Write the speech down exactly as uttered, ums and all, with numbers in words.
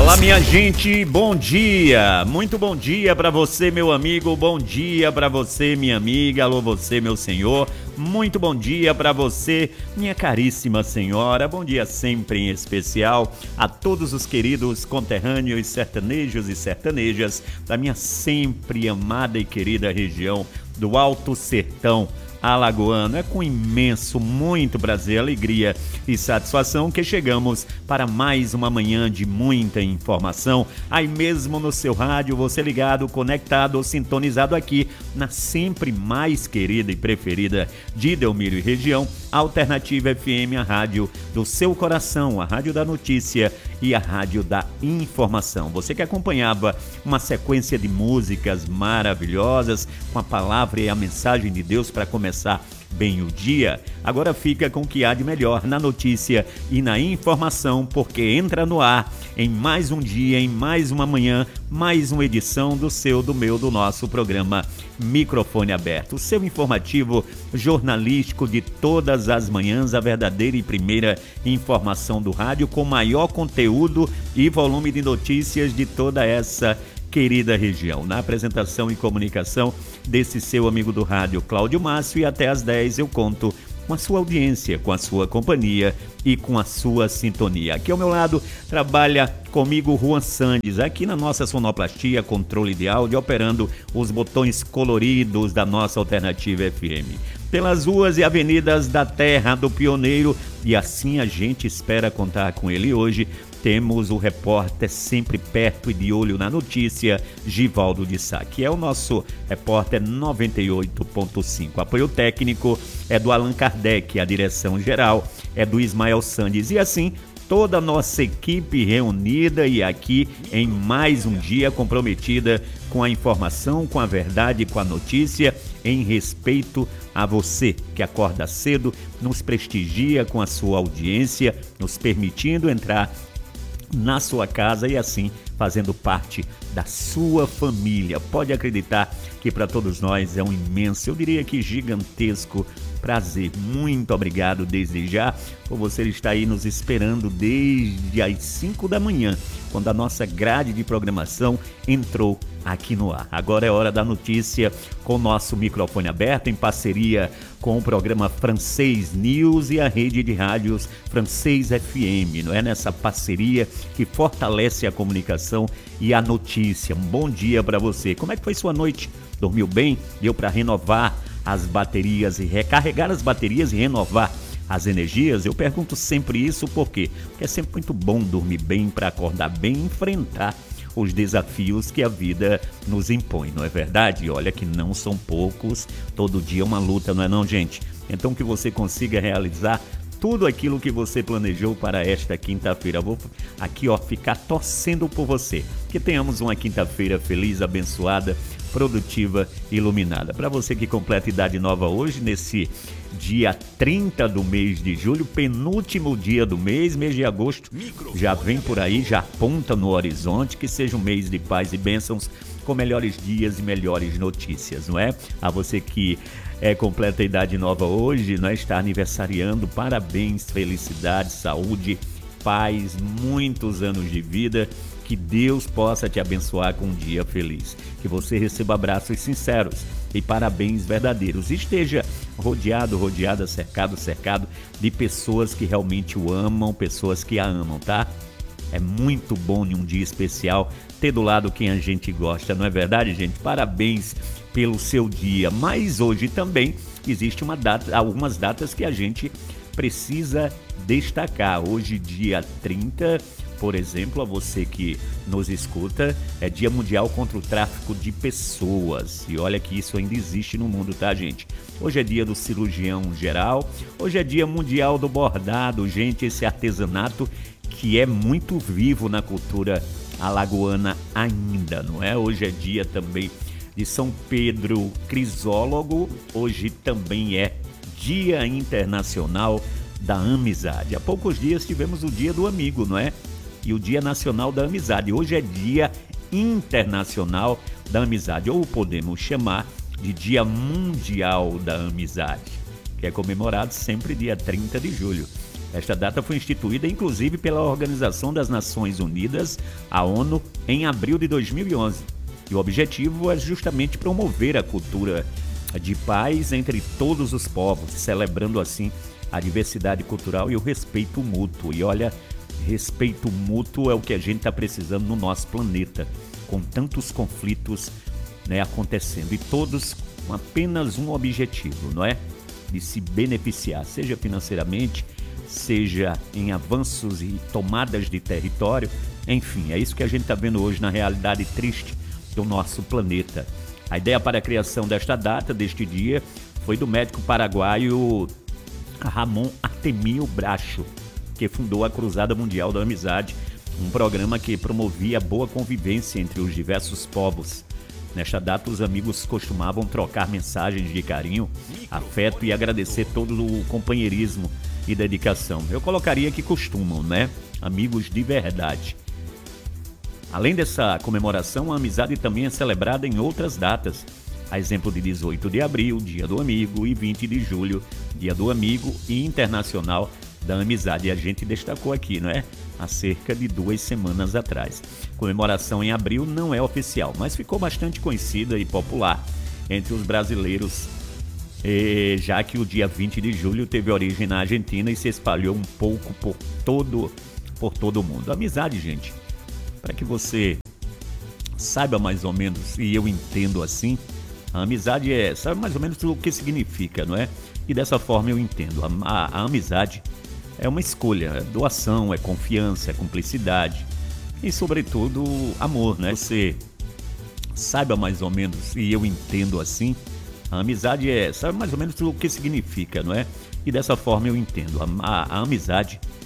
Fala, minha gente, bom dia, muito bom dia para você, meu amigo, bom dia para você, minha amiga, alô você, meu senhor, muito bom dia para você, minha caríssima senhora, bom dia sempre em especial a todos os queridos conterrâneos, sertanejos e sertanejas da minha sempre amada e querida região do Alto Sertão alagoano. É com imenso, muito prazer, alegria e satisfação que chegamos para mais uma manhã de muita informação, aí mesmo no seu rádio, você ligado, conectado ou sintonizado aqui na sempre mais querida e preferida de Delmiro e região, Alternativa F M, a rádio do seu coração, a rádio da notícia e a rádio da informação. Você que acompanhava uma sequência de músicas maravilhosas com a palavra e a mensagem de Deus para começar bem o dia, agora fica com o que há de melhor na notícia e na informação, porque entra no ar em mais um dia, em mais uma manhã, mais uma edição do seu, do meu, do nosso programa Microfone Aberto, o seu informativo jornalístico de todas as manhãs, a verdadeira e primeira informação do rádio com maior conteúdo e volume de notícias de toda essa querida região. Na apresentação e comunicação desse seu amigo do rádio, Cláudio Márcio, e até às dez eu conto com a sua audiência, com a sua companhia e com a sua sintonia. Aqui ao meu lado trabalha comigo Juan Sandes, aqui na nossa sonoplastia, controle de áudio, operando os botões coloridos da nossa Alternativa F M. Pelas ruas e avenidas da terra do pioneiro, e assim a gente espera contar com ele hoje, temos o repórter sempre perto e de olho na notícia, Givaldo de Sá, que é o nosso repórter noventa e oito ponto cinco. Apoio técnico é do Allan Kardec, a direção geral é do Ismael Sandes. E assim, toda a nossa equipe reunida e aqui em mais um dia comprometida com a informação, com a verdade, com a notícia, em respeito a você que acorda cedo, nos prestigia com a sua audiência, nos permitindo entrar na sua casa e assim fazendo parte da sua família. Pode acreditar que para todos nós é um imenso, eu diria que gigantesco prazer. Muito obrigado desde já por você estar aí nos esperando desde as cinco da manhã, quando a nossa grade de programação entrou aqui no ar. Agora é hora da notícia com o nosso microfone aberto em parceria com o programa Francês News e a rede de rádios Francês F M. Não é nessa parceria que fortalece a comunicação e a notícia. Um bom dia para você. Como é que foi sua noite? Dormiu bem? Deu para renovar as baterias e recarregar as baterias e renovar as energias? Eu pergunto sempre isso por quê? Porque é sempre muito bom dormir bem para acordar bem e enfrentar os desafios que a vida nos impõe, não é verdade? E olha que não são poucos, todo dia é uma luta, não é não, gente? Então que você consiga realizar tudo aquilo que você planejou para esta quinta-feira. Vou aqui, ó, ficar torcendo por você, que tenhamos uma quinta-feira feliz, abençoada, produtiva e iluminada. Para você que completa idade nova hoje, nesse dia trinta do mês de julho, penúltimo dia do mês, mês de agosto, já vem por aí, já aponta no horizonte, que seja um mês de paz e bênçãos, com melhores dias e melhores notícias, não é? A você que é, completa a idade nova hoje, não é? Está aniversariando, parabéns, felicidade, saúde, paz, muitos anos de vida. Que Deus possa te abençoar com um dia feliz. Que você receba abraços sinceros e parabéns verdadeiros. Esteja rodeado, rodeada, cercado, cercado de pessoas que realmente o amam, pessoas que a amam, tá? É muito bom em um dia especial ter do lado quem a gente gosta, não é verdade, gente? Parabéns pelo seu dia. Mas hoje também existe uma data, algumas datas que a gente precisa destacar. Hoje, dia trinta, por exemplo, a você que nos escuta, é Dia Mundial contra o Tráfico de Pessoas. E olha que isso ainda existe no mundo, tá, gente? Hoje é dia do cirurgião geral, hoje é Dia Mundial do Bordado, gente, esse artesanato que é muito vivo na cultura alagoana ainda, não é? Hoje é dia também de São Pedro Crisólogo, hoje também é Dia Internacional da Amizade. Há poucos dias tivemos o Dia do Amigo, não é? E o Dia Nacional da Amizade. Hoje é Dia Internacional da Amizade, ou podemos chamar de Dia Mundial da Amizade, que é comemorado sempre dia trinta de julho. Esta data foi instituída inclusive pela Organização das Nações Unidas, a ONU, em abril de dois mil e onze. E o objetivo é justamente promover a cultura de paz entre todos os povos, celebrando assim a diversidade cultural e o respeito mútuo. E olha, respeito mútuo é o que a gente está precisando no nosso planeta, com tantos conflitos, né, acontecendo, e todos com apenas um objetivo, não é? De se beneficiar, seja financeiramente, seja em avanços e tomadas de território, enfim, é isso que a gente está vendo hoje na realidade triste do nosso planeta. A ideia para a criação desta data, deste dia, foi do médico paraguaio Ramon Artemio Bracho, que fundou a Cruzada Mundial da Amizade, um programa que promovia a boa convivência entre os diversos povos. Nesta data, os amigos costumavam trocar mensagens de carinho, afeto e agradecer todo o companheirismo e dedicação. Eu colocaria que costumam, né? Amigos de verdade. Além dessa comemoração, a amizade também é celebrada em outras datas. A exemplo de dezoito de abril, Dia do Amigo, e vinte de julho, Dia do Amigo e Internacional da Amizade. E a gente destacou aqui, não é? Há cerca de duas semanas atrás. Comemoração em abril não é oficial, mas ficou bastante conhecida e popular entre os brasileiros, e já que o dia vinte de julho teve origem na Argentina e se espalhou um pouco por todo, por todo o mundo. Amizade, gente, para que você saiba mais ou menos, e eu entendo assim, a amizade é, sabe mais ou menos o que significa, não é? E dessa forma eu entendo. A, a, a amizade é uma escolha, é doação, é confiança, é cumplicidade e, sobretudo, amor, né? Você saiba mais ou menos, e eu entendo assim, a amizade é, sabe mais ou menos o que significa, não é? E dessa forma eu entendo. A, a, a amizade